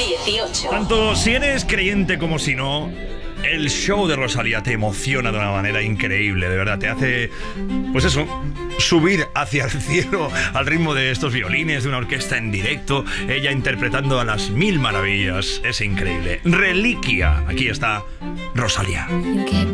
18. Tanto si eres creyente como si no, el show de Rosalía te emociona de una manera increíble, de verdad, te hace, pues eso, subir hacia el cielo al ritmo de estos violines, de una orquesta en directo, ella interpretando a las mil maravillas, es increíble. Reliquia, aquí está Rosalía.